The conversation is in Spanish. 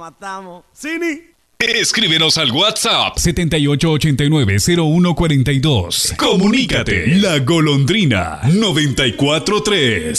matamos. Cini. Escríbenos al WhatsApp 7889-0142. Comunícate. La Golondrina 94.3.